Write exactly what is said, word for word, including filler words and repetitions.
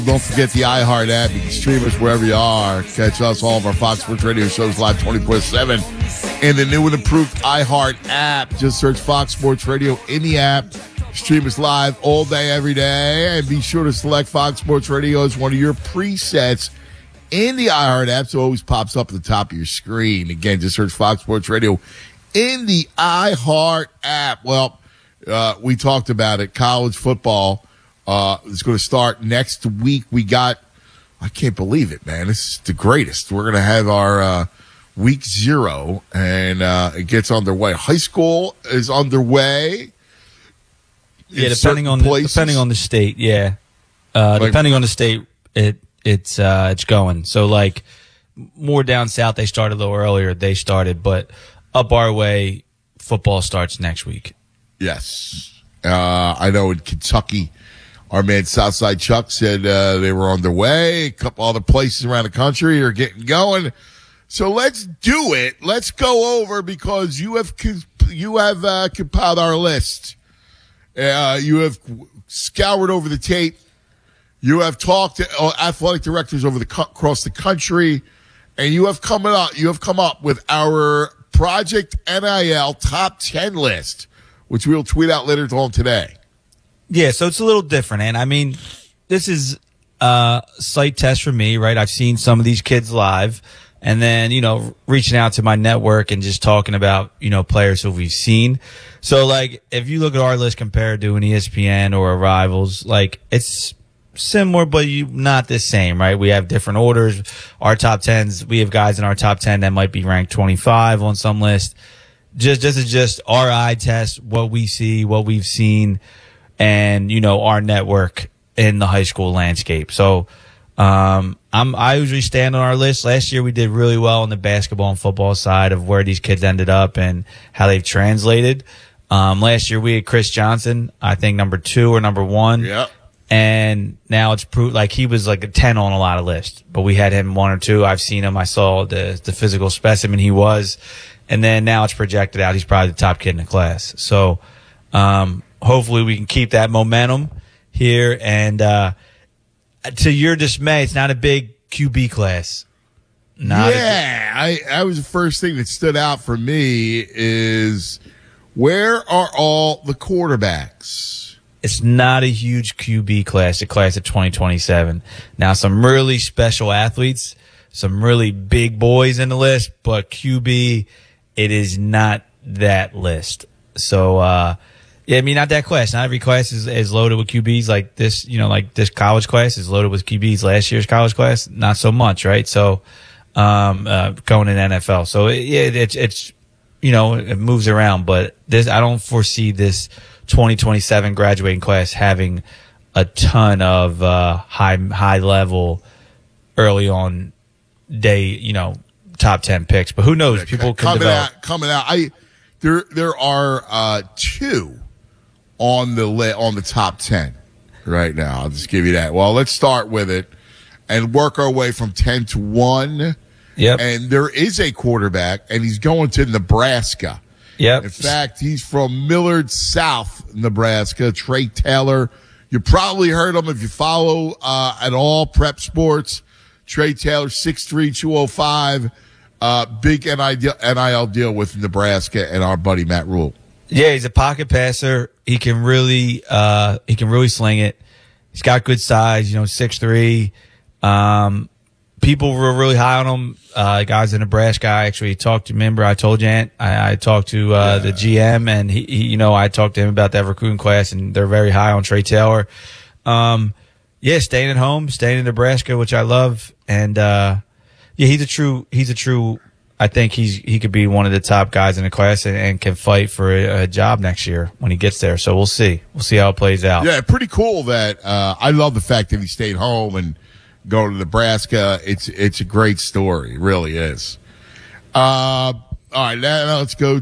Don't forget the iHeart app. You can stream us wherever you are. Catch us, all of our Fox Sports Radio shows live twenty-four seven. And the new and improved iHeart app. Just search Fox Sports Radio in the app. Stream us live all day, every day. And be sure to select Fox Sports Radio as one of your presets in the iHeart app, so it always pops up at the top of your screen. Again, just search Fox Sports Radio in the iHeart app. Well, uh, we talked about it. College football uh, is going to start next week. We got, I can't believe it, man. This is the greatest. We're going to have our uh, week zero, and uh, it gets underway. High school is underway. Yeah, depending on the, depending on the state. Yeah, uh, like, depending on the state, it it's uh, it's going. So like more down south, they started a little earlier. They started, but up our way, football starts next week. Yes, uh, I know in Kentucky, our man Southside Chuck said uh, they were on their way. A couple other places around the country are getting going. So let's do it. Let's go over because you have you have uh, compiled our list. Uh, you have scoured over the tape. You have talked to uh, athletic directors over the across the country, and you have come up. You have come up with our Project N I L top ten list, which we'll tweet out later on today. Yeah, so it's a little different, and I mean, this is a sight test for me, right? I've seen some of these kids live, and then you know, reaching out to my network and just talking about you know players who we've seen. So, like, if you look at our list compared to an E S P N or a Rivals, like, it's similar, but you not the same, right? We have different orders. Our top tens, we have guys in our top ten that might be ranked twenty-five on some list. Just, this is just our eye test, what we see, what we've seen, and, you know, our network in the high school landscape. So, um, I'm, I usually stand on our list. Last year we did really well on the basketball and football side of where these kids ended up and how they've translated. Um, last year we had Chris Johnson, I think number two or number one. Yeah. And now it's proved like he was like a ten on a lot of lists, but we had him one or two. I've seen him. I saw the, the physical specimen he was. And then now it's projected out. He's probably the top kid in the class. So, um, hopefully we can keep that momentum here. And, uh, to your dismay, it's not a big Q B class. Not yeah. I, that was the first thing that stood out for me is, where are all the quarterbacks? It's not a huge Q B class, a class of twenty twenty-seven. Now, some really special athletes, some really big boys in the list, but Q B, it is not that list. So, uh, yeah, I mean, not that class. Not every class is, is loaded with Q Bs like this, you know, like this college class is loaded with Q Bs. Last year's college class, not so much, right? So, um, uh, going in N F L. So, yeah, it, it's, it's, you know, it moves around, but this, I don't foresee this twenty twenty-seven graduating class having a ton of, uh, high, high level early on day, you know, top ten picks, but who knows? Yeah, People can coming develop. out, coming out. I, there, there are, uh, two on the li- on the top ten right now. I'll just give you that. Well, let's start with it and work our way from ten to one. Yep. And there is a quarterback, and he's going to Nebraska. Yep. In fact, he's from Millard, South Nebraska. Trey Taylor. You probably heard him if you follow uh, at all prep sports. Trey Taylor, six three, two oh five. Uh, big N I L deal with Nebraska and our buddy Matt Rule. Yeah, he's a pocket passer. He can really, uh, he can really sling it. He's got good size, you know, six three. Um, people were really high on him. Uh, guys in Nebraska, I actually talked to, remember I told you, Ant, I, I talked to, uh, yeah. the G M and he, he, you know, I talked to him about that recruiting class and they're very high on Trey Taylor. Um, yeah, staying at home, staying in Nebraska, which I love. And, uh, yeah, he's a true, he's a true, I think he's he could be one of the top guys in the class and, and can fight for a, a job next year when he gets there. So we'll see. We'll see how it plays out. Yeah, pretty cool that uh, I love the fact that he stayed home and go to Nebraska. It's it's a great story. It really is. Uh, all right, now let's go